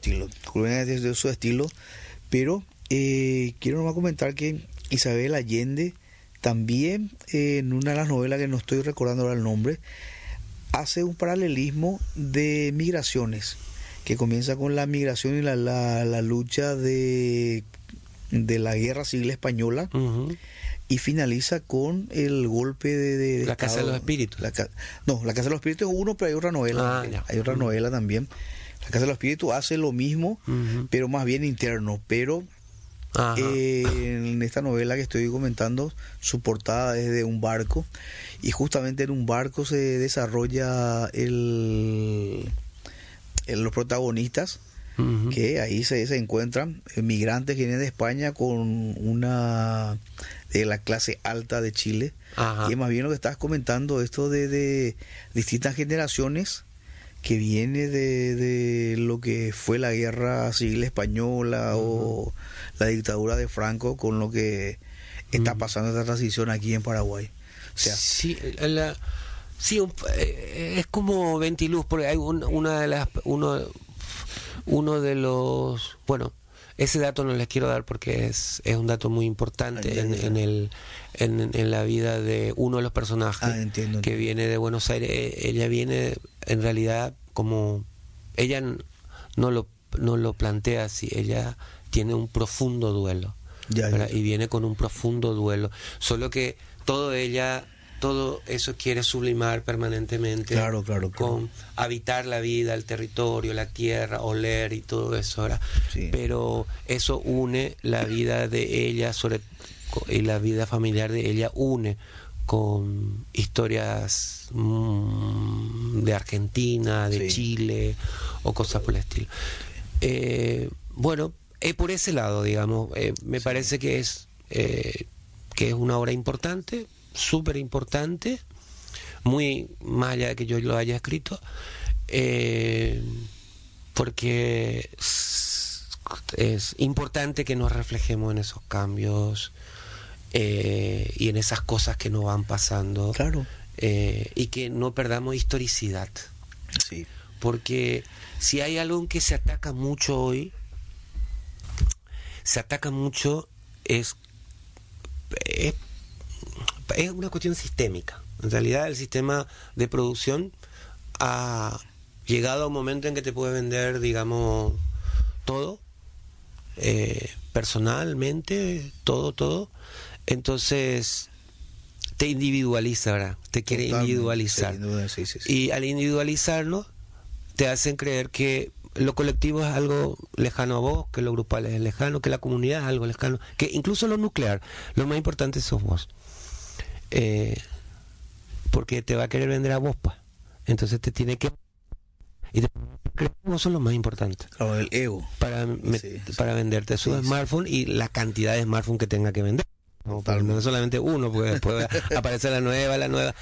estilo. Julio Venegas de su estilo. Pero quiero nomás comentar que Isabel Allende también, en una de las novelas que no estoy recordando ahora el nombre, hace un paralelismo de migraciones, que comienza con la migración y la lucha de la Guerra Civil Española, y finaliza con el golpe de La Casa de los Espíritus. La Casa de los Espíritus es uno, pero hay otra novela. Hay otra novela también. La Casa de los Espíritus hace lo mismo, pero más bien interno. Pero en esta novela que estoy comentando, su portada es de un barco, y justamente en un barco se desarrolla los protagonistas, que ahí se encuentran migrantes que vienen de España con una de la clase alta de Chile. Y es más bien lo que estabas comentando, esto de distintas generaciones que viene de lo que fue la Guerra Civil Española o la dictadura de Franco, con lo que está pasando esta transición aquí en Paraguay. O sea, es como Ventiluz, porque hay uno de los, bueno, ese dato no les quiero dar porque es un dato muy importante en la vida de uno de los personajes. Entiendo. Que viene de Buenos Aires. Ella viene, en realidad, como ella no lo plantea así, ella tiene un profundo duelo, y viene con un profundo duelo, solo que todo eso quiere sublimar permanentemente, claro. con habitar la vida, el territorio, la tierra, oler y todo eso, ¿verdad? Sí. Pero eso une la vida de ella y la vida familiar de ella, une con historias de Argentina, de Chile o cosas por el estilo. Bueno, por ese lado, digamos, me parece que es una obra importante, súper importante, muy más allá de que yo lo haya escrito, porque es importante que nos reflejemos en esos cambios y en esas cosas que nos van pasando, claro, y que no perdamos historicidad, porque si hay algo en que se ataca mucho hoy, es una cuestión sistémica. En realidad el sistema de producción ha llegado a un momento en que te puede vender, digamos, todo, personalmente, todo. Entonces te individualiza, ¿verdad? Te quiere individualizar. Sí. Y al individualizarlo te hacen creer que lo colectivo es algo lejano a vos, que lo grupal es lejano, que la comunidad es algo lejano, que incluso lo nuclear, lo más importante sos vos. Porque te va a querer vender a vos, pues. Entonces te tiene que... Y te crees que vos sos lo más importante. Claro, el ego. Para venderte su smartphone y la cantidad de smartphone que tenga que vender. No solamente uno, porque después aparece la nueva.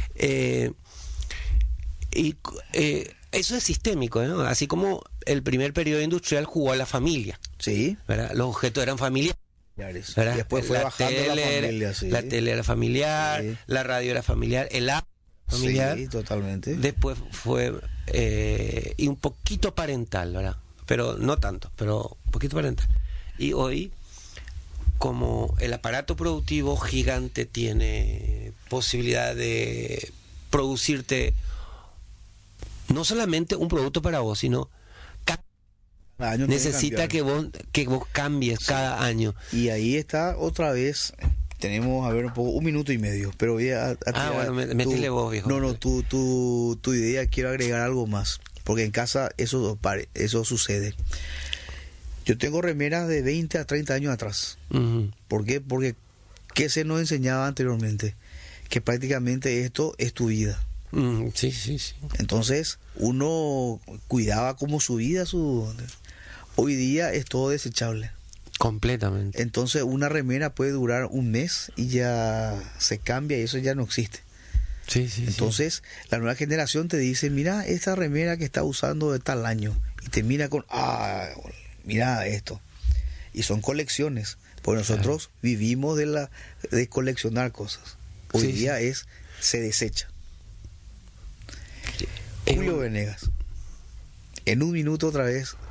Eso es sistémico, ¿no? Así como el primer periodo industrial jugó a la familia. Sí. ¿Verdad? Los objetos eran familiares. Y después fue bajando la familia, la tele era familiar, la radio era familiar, el app familiar. Sí, totalmente. Después fue y un poquito parental, ¿verdad? Pero no tanto, pero un poquito parental. Y hoy, como el aparato productivo gigante tiene posibilidad de producirte no solamente un producto para vos, sino necesita que vos cambies cada año. Y ahí está otra vez. Tenemos, a ver, un minuto y medio, pero voy a bueno, métele vos, viejo. No, tu idea, quiero agregar algo más, porque en casa eso sucede. Yo tengo remeras de 20 a 30 años atrás. ¿Por qué? Porque ¿qué se nos enseñaba anteriormente? Que prácticamente esto es tu vida. Sí. Entonces uno cuidaba como su vida. Hoy día es todo desechable. Completamente. Entonces una remera puede durar un mes y ya se cambia y eso ya no existe. Entonces la nueva generación te dice, mira esta remera que está usando de tal año, y te mira con, mira esto. Y son colecciones, porque nosotros vivimos de coleccionar cosas. Hoy día se desecha. Julio Venegas, en un minuto otra vez,